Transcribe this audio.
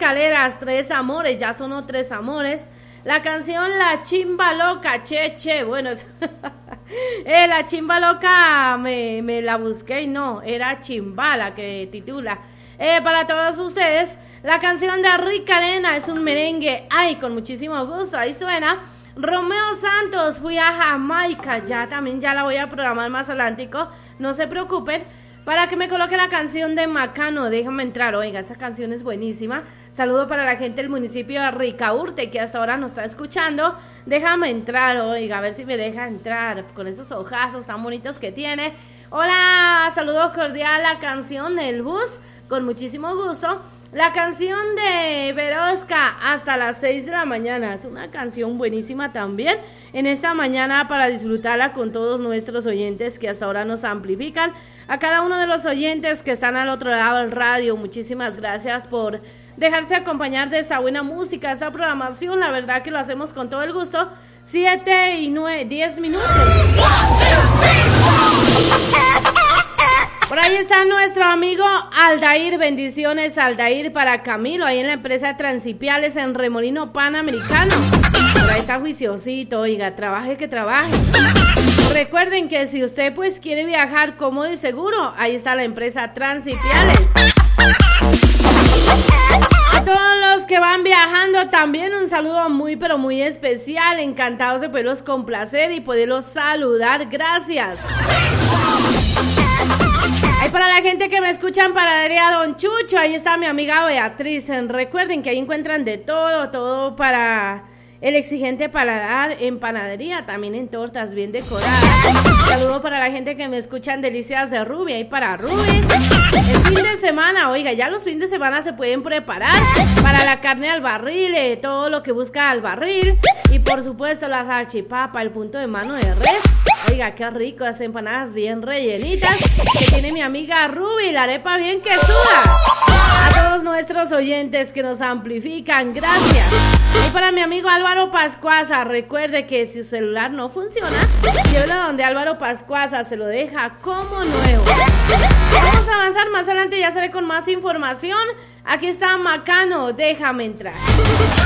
Escaleras, Tres Amores, ya sonó Tres Amores. La canción La Chimba Loca, che, bueno, La Chimba Loca me la busqué y no, era Chimbala que titula. Para todos ustedes, la canción de Rica Arena es un merengue, ay, con muchísimo gusto, ahí suena. Romeo Santos, fui a Jamaica, ya la voy a programar más adelantico, no se preocupen. Para que me coloque la canción de Macano, déjame entrar, oiga, esa canción es buenísima. Saludo para la gente del municipio de Ricaurte que hasta ahora nos está escuchando. Déjame entrar, oiga, a ver si me deja entrar con esos ojazos tan bonitos que tiene. Hola, saludo cordial, la canción del bus, con muchísimo gusto. La canción de Verosca, hasta las 6 de la mañana, es una canción buenísima también en esta mañana para disfrutarla con todos nuestros oyentes que hasta ahora nos amplifican. A cada uno de los oyentes que están al otro lado del radio, muchísimas gracias por dejarse acompañar de esa buena música, esa programación, la verdad que lo hacemos con todo el gusto. 7 y 10 minutos. Por ahí está nuestro amigo Aldair, bendiciones Aldair para Camilo, ahí en la empresa Transipiales en Remolino Panamericano. Por ahí está juiciosito, oiga, trabaje que trabaje. Recuerden que si usted pues quiere viajar cómodo y seguro, ahí está la empresa Transipiales. A todos los que van viajando también un saludo muy pero muy especial, encantados de poderlos complacer y poderlos saludar, gracias. Ahí para la gente que me escucha en Panadería Don Chucho, ahí está mi amiga Beatriz. Recuerden que ahí encuentran de todo para el exigente paladar en panadería, también en tortas bien decoradas. Saludo para la gente que me escucha en Delicias de Ruby, ahí para Ruby. El fin de semana, oiga, ya los fines de semana se pueden preparar para la carne al barril, todo lo que busca al barril. Y por supuesto la salchipapa, el punto de mano de res. Oiga, qué rico, las empanadas bien rellenitas que tiene mi amiga Ruby, la arepa bien que suda. A todos nuestros oyentes que nos amplifican, gracias. Y para mi amigo Álvaro Pascuaza, recuerde que si su celular no funciona, llévelo donde Álvaro Pascuaza se lo deja como nuevo. Vamos a avanzar más adelante, ya sale con más información. Aquí está Macano, déjame entrar.